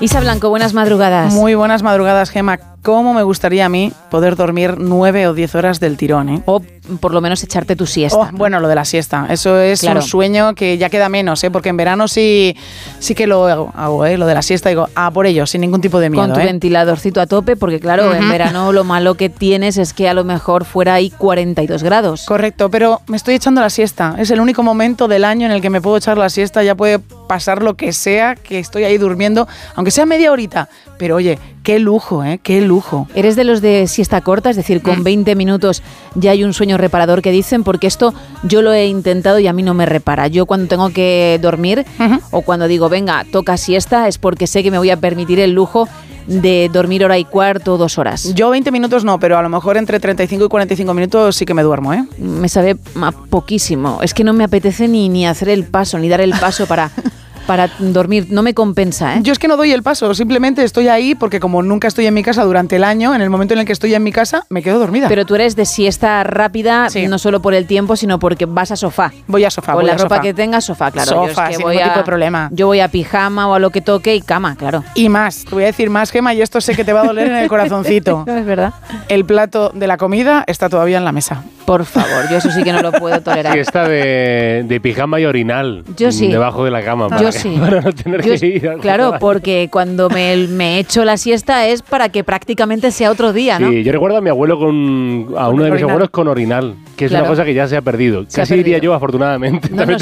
Isa Blanco, buenas madrugadas. Muy buenas madrugadas, Gemma. ¿Cómo me gustaría a mí poder dormir 9 o 10 horas del tirón, eh? O por lo menos echarte tu siesta. Oh, bueno, lo de la siesta. Eso es un sueño que ya queda menos, porque en verano sí que lo hago, lo de la siesta. Digo, por ello, sin ningún tipo de miedo. Con tu ventiladorcito a tope, porque claro, en verano lo malo que tienes es que a lo mejor fuera ahí 42 grados. Correcto, pero me estoy echando la siesta. Es el único momento del año en el que me puedo echar la siesta. Ya puede pasar lo que sea, que estoy ahí durmiendo, aunque sea media horita. Pero oye, qué lujo, qué lujo. ¿Eres de los de siesta corta? Es decir, con 20 minutos ya hay un sueño reparador que dicen, porque esto yo lo he intentado y a mí no me repara. Yo cuando tengo que dormir o cuando digo, venga, toca siesta, es porque sé que me voy a permitir el lujo de dormir hora y cuarto, 2 horas. Yo 20 minutos no, pero a lo mejor entre 35 y 45 minutos sí que me duermo, ¿eh? Me sabe poquísimo. Es que no me apetece ni hacer el paso, ni dar el paso para dormir. No me compensa, ¿eh? Yo es que no doy el paso, simplemente estoy ahí porque como nunca estoy en mi casa durante el año, en el momento en el que estoy en mi casa, me quedo dormida. Pero tú eres de siesta rápida, no solo por el tiempo, sino porque vas a sofá. Voy a sofá, con la ropa que tengas, sofá, claro. Sofá, sin ningún tipo de problema. Yo voy a pijama o a lo que toque y cama, claro. Y más, te voy a decir más, Gemma, y esto sé que te va a doler en el corazoncito. Es verdad. El plato de la comida está todavía en la mesa. Por favor, yo eso sí que no lo puedo tolerar. Siesta de pijama y orinal. Yo sí. Debajo de la cama. Yo sí. Para no tener que ir. Claro, porque cuando me echo la siesta es para que prácticamente sea otro día, ¿no? Sí, yo recuerdo a mi abuelo a uno de mis abuelos con orinal, que es una cosa que ya se ha perdido. Casi diría yo, afortunadamente. No,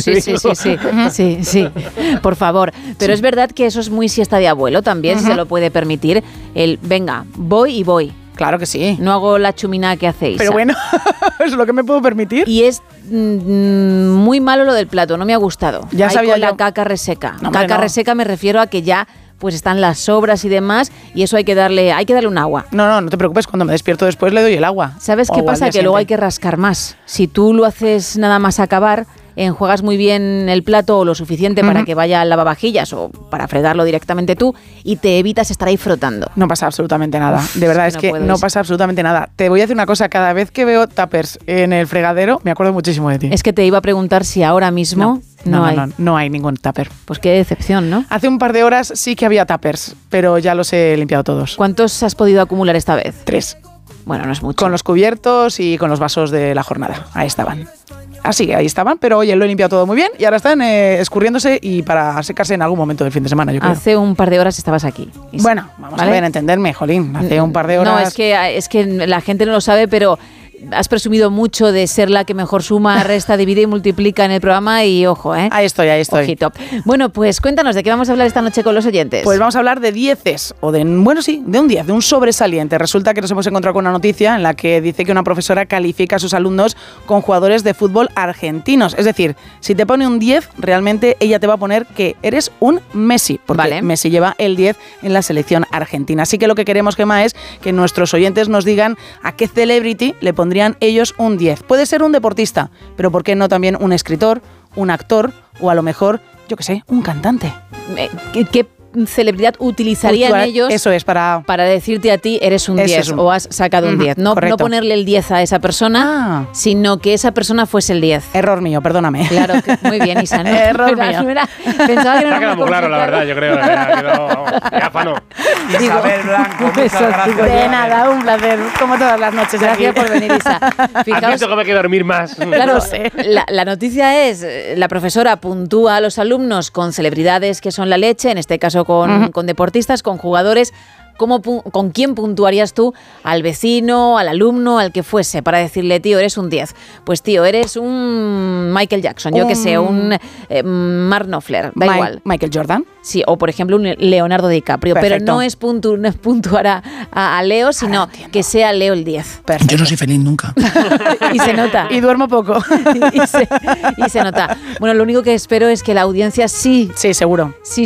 sí. Por favor. Pero es verdad que eso es muy siesta de abuelo también, si se lo puede permitir. Venga, voy y voy. Claro que sí. No hago la chumina que hacéis. Pero bueno, es lo que me puedo permitir. Y es muy malo lo del plato, no me ha gustado. Ya sabía con la caca reseca. No, reseca me refiero a que ya pues están las sobras y demás, y eso hay que darle un agua. No te preocupes, cuando me despierto después le doy el agua. ¿Sabes qué pasa? Que luego hay que rascar más. Si tú lo haces nada más acabar, enjuagas muy bien el plato o lo suficiente para que vaya al lavavajillas o para fregarlo directamente tú y te evitas estar ahí frotando. No pasa absolutamente nada. De verdad, es que no pasa absolutamente nada. Te voy a decir una cosa, cada vez que veo tuppers en el fregadero, me acuerdo muchísimo de ti. Es que te iba a preguntar si ahora mismo no hay ningún tupper. Pues qué decepción, ¿no? Hace un par de horas sí que había tuppers, pero ya los he limpiado todos. ¿Cuántos has podido acumular esta vez? 3. Bueno, no es mucho. Con los cubiertos y con los vasos de la jornada. Ahí estaban. Así que ahí estaban, pero oye, lo he limpiado todo muy bien y ahora están escurriéndose y para secarse en algún momento del fin de semana, yo creo. Hace un par de horas estabas aquí. Bueno, vamos a ver, entenderme, jolín. Hace un par de horas... No, es que la gente no lo sabe, pero has presumido mucho de ser la que mejor suma, resta, divide y multiplica en el programa y ojo, ¿eh? Ahí estoy. Ojito. Bueno, pues cuéntanos, ¿de qué vamos a hablar esta noche con los oyentes? Pues vamos a hablar de 10, o de un 10, de un sobresaliente. Resulta que nos hemos encontrado con una noticia en la que dice que una profesora califica a sus alumnos con jugadores de fútbol argentinos. Es decir, si te pone un 10, realmente ella te va a poner que eres un Messi, porque Messi lleva el 10 en la selección argentina. Así que lo que queremos, Gemma, es que nuestros oyentes nos digan a qué celebrity le pondrían ellos un 10. Puede ser un deportista, pero ¿por qué no también un escritor, un actor o a lo mejor, yo qué sé, un cantante? ¿Qué celebridad utilizarían ellos? Eso es para decirte a ti eres un 10 o has sacado un 10. No ponerle el 10 a esa persona, sino que esa persona fuese el 10. Error mío, perdóname. Claro, muy bien, Isa. ¿No? Error mío. Pensaba que no ha quedado muy claro, la verdad, yo creo. Ha quedado diáfano. Isabel Blanco, muchas gracias. De nada, un placer, como todas las noches. Gracias por venir, Isa. Fijaos, que me hay que dormir más. Claro, la noticia es, la profesora puntúa a los alumnos con celebridades que son la leche, en este caso con deportistas, con jugadores. ¿Con quién puntuarías tú al vecino, al alumno, al que fuese, para decirle, tío, eres un 10? Pues, tío, eres un Michael Jackson, yo que sé, un Mark Knopfler, da igual. Michael Jordan. Sí, o por ejemplo un Leonardo DiCaprio. Perfecto. Pero no es puntuar a Leo, sino que sea Leo el 10. Perfecto. Yo no soy feliz nunca. Y se nota. Y duermo poco. y se nota. Bueno, lo único que espero es que la audiencia sí. Sí, seguro. Sí